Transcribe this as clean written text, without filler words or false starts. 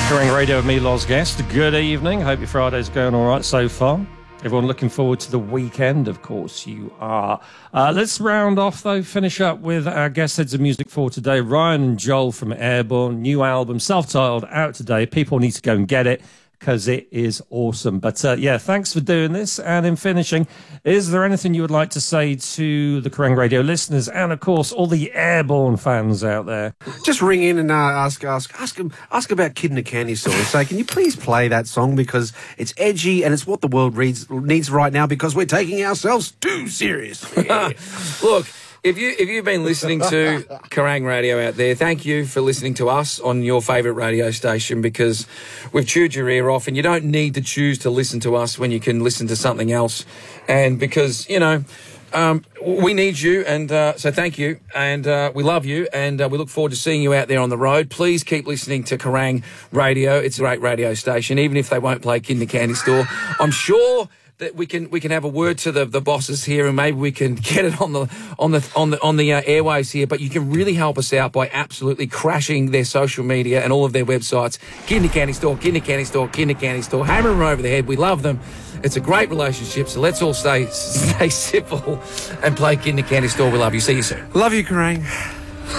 Kerrang Radio with me, Loz Guest. Good evening. Hope your Friday's going all right so far. Everyone looking forward to the weekend, of course you are. Let's round off, though, finish up with our guest heads of music for today. Ryan and Joel from Airborne, new album, self-titled, out today. People need to go and get it, because it is awesome. But yeah, thanks for doing this. And in finishing, is there anything you would like to say to the Kerrang Radio listeners and, of course, all the Airborne fans out there? Just ring in and ask about Kid in a Candy Store and say, can you please play that song, because it's edgy and it's what the world needs right now, because we're taking ourselves too seriously. Look, If you've been listening to Kerrang Radio out there, thank you for listening to us on your favourite radio station, because we've chewed your ear off, and you don't need to choose to listen to us when you can listen to something else. And because, we need you, and so thank you, and we love you, and we look forward to seeing you out there on the road. Please keep listening to Kerrang Radio. It's a great radio station, even if they won't play Kid in the Candy Store. I'm sure that we can have a word to the bosses here, and maybe we can get it on the airwaves here. But you can really help us out by absolutely crashing their social media and all of their websites. Kid in the Candy Store, Kid in the Candy Store, Kid in the Candy Store. Hammering them over the head. We love them. It's a great relationship. So let's all stay civil and play Kid in the Candy Store. We love you. See you soon. Love you, Kerrang.